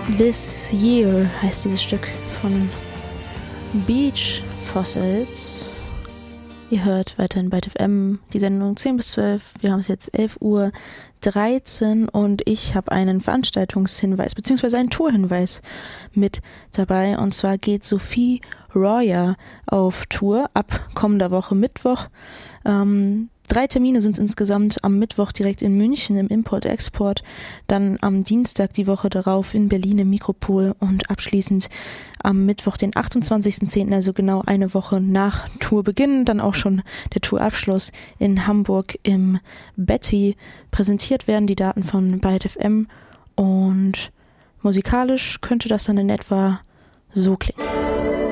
This Year heißt dieses Stück von Beach Fossils. Ihr hört weiterhin bei FM die Sendung 10 bis 12. Wir haben es jetzt 11:13 Uhr und ich habe einen Veranstaltungshinweis bzw. einen Tourhinweis mit dabei. Und zwar geht Sophie Royer auf Tour ab kommender Woche Mittwoch. 3 Termine sind es insgesamt, am Mittwoch direkt in München im Import-Export, dann am Dienstag die Woche darauf in Berlin im Mikropol und abschließend am Mittwoch, den 28.10., also genau eine Woche nach Tourbeginn, dann auch schon der Tourabschluss in Hamburg im Betty. Präsentiert werden die Daten von Byte FM und musikalisch könnte das dann in etwa so klingen.